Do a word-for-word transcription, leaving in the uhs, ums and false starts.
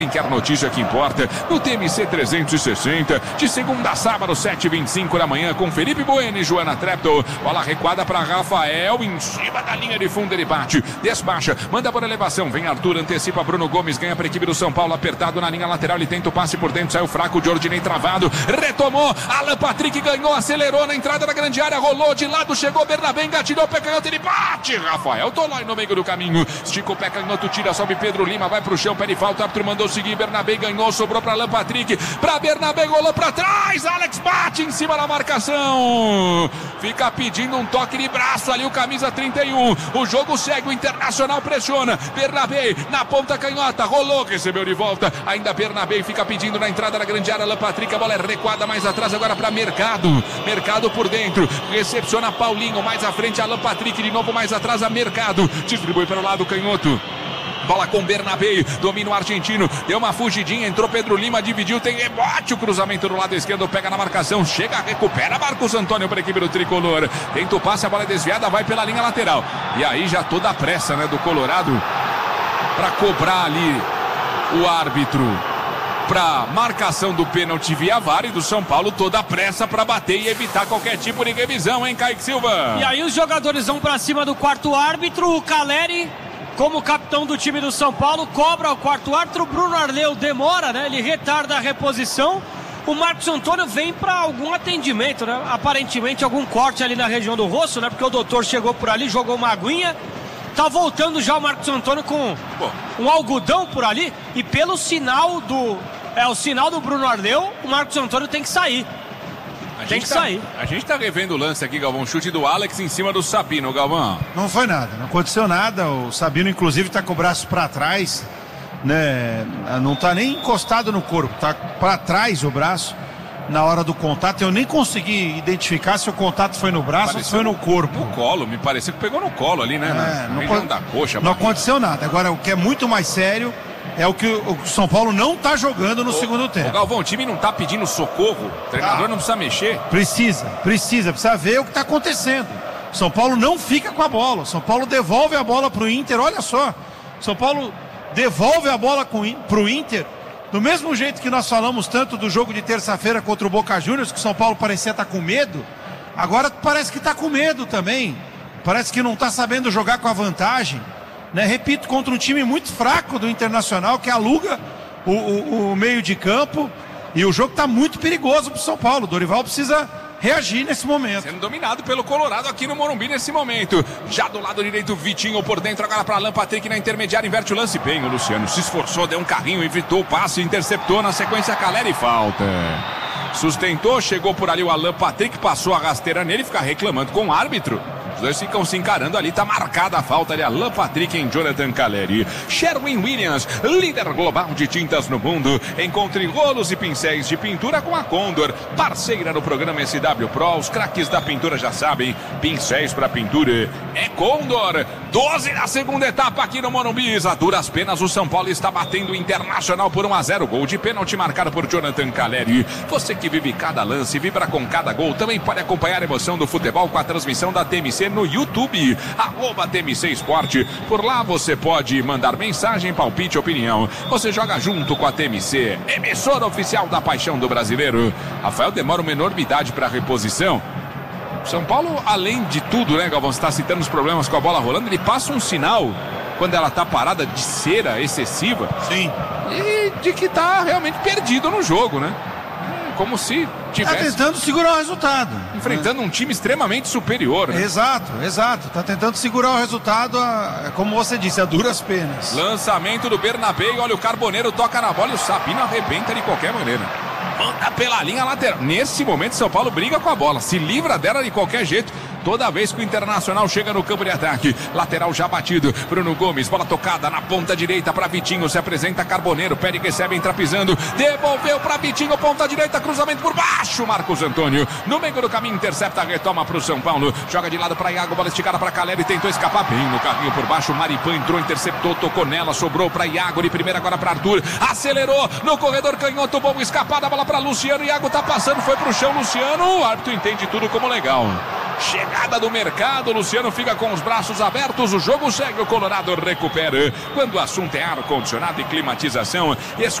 Quer notícia que importa no T M C trezentos e sessenta, de segunda a sábado, sete e vinte e cinco da manhã, com Felipe Bueno e Joana Trepto. Bola recuada para Rafael, em cima da linha de fundo ele bate, despacha, manda por elevação, vem Arthur, antecipa Bruno Gomes, ganha para a equipe do São Paulo, apertado na linha lateral, ele tenta o passe por dentro, saiu fraco, o Jordinei travado, retomou, Alan Patrick ganhou, acelerou na entrada da grande área, rolou de lado, chegou Bernabé, engatilhou o pé canhoto, ele bate, Rafael Tolói no meio do caminho, estica o pé canhoto, tira, sobe Pedro Lima, vai pro chão, pede falta, o árbitro mandou seguir, Bernabé ganhou, sobrou para Alan Patrick, para Bernabé, rolou para trás, Alex bate em cima da marcação, fica pedindo um toque de braço ali o camisa trinta e um, o jogo segue, o Internacional pressiona, Bernabé na ponta canhota, rolou, recebeu de volta, ainda Bernabé fica pedindo na entrada da grande área, Alan Patrick, a bola é recuada mais atrás agora para Mercado, Mercado por dentro, recepciona Paulinho, mais à frente Alan Patrick, de novo mais atrás a Mercado, distribui para o lado canhoto, bola com Bernabé, domina o argentino, deu uma fugidinha, entrou Pedro Lima, dividiu, tem rebote, o cruzamento do lado esquerdo, pega na marcação, chega, recupera Marcos Antônio para a equipe do Tricolor, tenta o passe, a bola é desviada, vai pela linha lateral, e aí já toda a pressa, né, do Colorado, para cobrar ali o árbitro, para marcação do pênalti via V A R e do São Paulo, toda a pressa para bater e evitar qualquer tipo de revisão, hein, Kaique Silva? E aí os jogadores vão para cima do quarto árbitro, o Caleri, como capitão do time do São Paulo, cobra o quarto árbitro, Bruno Arleu demora, né? Ele retarda a reposição. O Marcos Antônio vem para algum atendimento, né? Aparentemente algum corte ali na região do rosto, né? Porque o doutor chegou por ali, jogou uma aguinha. Tá voltando já o Marcos Antônio com um algodão por ali. E pelo sinal do... É, o sinal do Bruno Arleu, o Marcos Antônio tem que sair. A Tem que tá, sair. A gente tá revendo o lance aqui, Galvão. Chute do Alex em cima do Sabino, Galvão. Não foi nada, não aconteceu nada. O Sabino, inclusive, tá com o braço para trás, né? Não tá nem encostado no corpo, tá para trás o braço na hora do contato. Eu nem consegui identificar se o contato foi no braço ou se foi no corpo. No colo, me pareceu que pegou no colo ali, né? É, na não região pode, da coxa. não barriga. aconteceu nada. Agora, o que é muito mais sério é o que o São Paulo não tá jogando no ô, segundo tempo. Ô Galvão, o time não tá pedindo socorro. O treinador ah, não precisa mexer. Precisa, precisa, precisa ver o que tá acontecendo. São Paulo não fica com a bola. São Paulo devolve a bola pro Inter. Olha só, São Paulo devolve a bola com, pro Inter. Do mesmo jeito que nós falamos tanto do jogo de terça-feira contra o Boca Juniors, que o São Paulo parecia estar com medo. Agora parece que tá com medo também. Parece que não tá sabendo jogar com a vantagem. Né, repito, contra um time muito fraco do Internacional, que aluga o, o, o meio de campo, e o jogo está muito perigoso para o São Paulo. O Dorival precisa reagir nesse momento. Sendo dominado pelo Colorado aqui no Morumbi nesse momento. Já do lado direito, Vitinho por dentro, agora para Alan Patrick na intermediária, inverte o lance bem. O Luciano se esforçou, deu um carrinho, evitou o passe, interceptou na sequência, Caleri, falta. Sustentou, chegou por ali o Alan Patrick, passou a rasteira nele, fica reclamando com o árbitro. Os dois ficam se encarando ali, tá marcada a falta de Alan Patrick em Jonathan Caleri. Sherwin Williams, líder global de tintas no mundo. Encontre rolos e pincéis de pintura com a Condor, parceira no programa S W Pro. Os craques da pintura já sabem, pincéis para pintura é Condor. doze na segunda etapa aqui no Morumbi. A duras penas o São Paulo está batendo o Internacional por um a zero. Gol de pênalti marcado por Jonathan Caleri. Você que vive cada lance, vibra com cada gol, também pode acompanhar a emoção do futebol com a transmissão da T M C no YouTube, arroba T M C Esporte. Por lá você pode mandar mensagem, palpite, opinião. Você joga junto com a T M C, emissora oficial da paixão do brasileiro. Rafael, demora uma enormidade para reposição. São Paulo, além de tudo, né, Galvão, você está citando os problemas com a bola rolando, ele passa um sinal quando ela tá parada de cera excessiva. Sim. E de que tá realmente perdido no jogo, né? Como se tivesse... Tá tentando segurar o resultado. Enfrentando um time extremamente superior, né? Exato, exato. Tá tentando segurar o resultado, a, como você disse, a duras penas. Lançamento do Bernabé, olha o Carboneiro, toca na bola e o Sabino arrebenta de qualquer maneira. Manda pela linha lateral. Nesse momento, São Paulo briga com a bola, se livra dela de qualquer jeito. Toda vez que o Internacional chega no campo de ataque. Lateral já batido. Bruno Gomes, bola tocada na ponta direita para Vitinho. Se apresenta Carboneiro. Pede, recebe, entra pisando. Devolveu para Vitinho, ponta direita, cruzamento por baixo. Marcos Antônio, no meio do caminho, intercepta, retoma para o São Paulo. Joga de lado para Iago, bola esticada para Caleri. Tentou escapar bem no carrinho por baixo. Maripan entrou, interceptou, tocou nela. Sobrou para Iago de primeira, agora para Arthur. Acelerou no corredor canhoto. Bom escapada, bola para Luciano. Iago tá passando, foi para o chão. Luciano, o árbitro entende tudo como legal. Chegada do mercado, Luciano fica com os braços abertos, o jogo segue, o Colorado recupera. Quando o assunto é ar-condicionado e climatização,